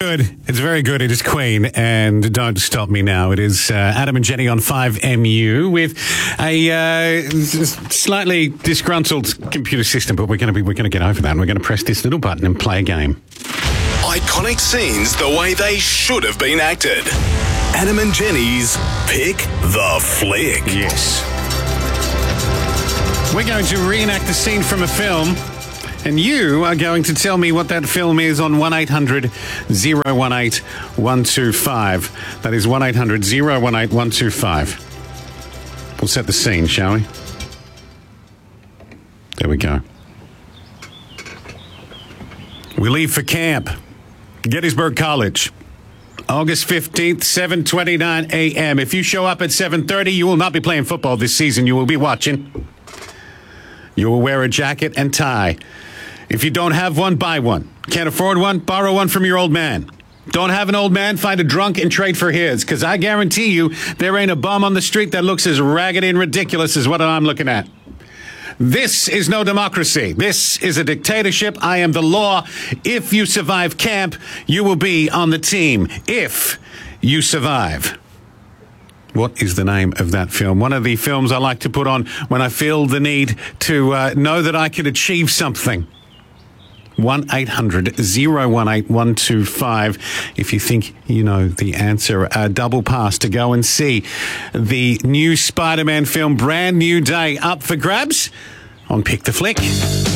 Good. It's very good. It is Queen, and Don't Stop Me Now. It is Adam and Jenny on 5MU with a slightly disgruntled computer system, but we're going to get over that, and we're going to press this little button and play a game. Iconic scenes the way they should have been acted. Adam and Jenny's Pick the Flick. Yes. We're going to reenact a scene from a film, and you are going to tell me what that film is on 1-800-018-125. That is 1-800-018-125. We'll set the scene, shall we? There we go. We leave for camp. Gettysburg College. August 15th, 7:29 a.m. If you show up at 7:30, you will not be playing football this season. You will be watching. You will wear a jacket and tie. If you don't have one, buy one. Can't afford one? Borrow one from your old man. Don't have an old man? Find a drunk and trade for his. Because I guarantee you, there ain't a bum on the street that looks as ragged and ridiculous as what I'm looking at. This is no democracy. This is a dictatorship. I am the law. If you survive camp, you will be on the team. If you survive. What is the name of that film? One of the films I like to put on when I feel the need to know that I can achieve something. 1-800-018-125. If you think you know the answer, a double pass to go and see the new Spider-Man film, Brand New Day, up for grabs on Pick the Flick.